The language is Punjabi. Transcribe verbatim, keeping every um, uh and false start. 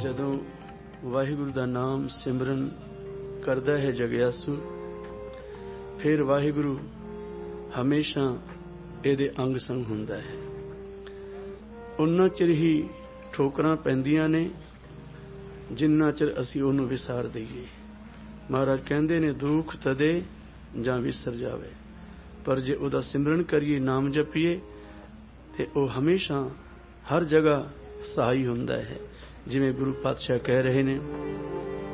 ਜਦੋਂ ਵਾਹਿਗੁਰੂ ਦਾ ਨਾਮ ਸਿਮਰਨ ਕਰਦਾ ਹੈ ਜਗਿਆਸੂ, ਫਿਰ ਵਾਹਿਗੁਰੂ ਹਮੇਸ਼ਾ ਇਹਦੇ ਅੰਗ ਸੰਗ ਹੁੰਦਾ ਹੈ। ਉਨਾ ਚਿਰ ਹੀ ਠੋਕਰਾਂ ਪੈਂਦੀਆਂ ਨੇ ਜਿੰਨਾ ਚਿਰ ਅਸੀਂ ਉਹਨੂੰ ਵਿਸਾਰ ਦਈਏ। ਮਹਾਰਾਜ ਕਹਿੰਦੇ ਨੇ ਦੁੱਖ ਤਦੇ ਜਾਂ ਵਿਸਰ ਜਾਵੇ, ਪਰ ਜੇ ਉਹਦਾ ਸਿਮਰਨ ਕਰੀਏ, ਨਾਮ ਜਪੀਏ, ਤੇ ਉਹ ਹਮੇਸ਼ਾ ਹਰ ਜਗ੍ਹਾ ਸਹਾਈ ਹੁੰਦਾ ਹੈ। ਜਿਵੇਂ ਗੁਰੂ ਪਾਤਸ਼ਾਹ ਕਹਿ ਰਹੇ ਨੇ,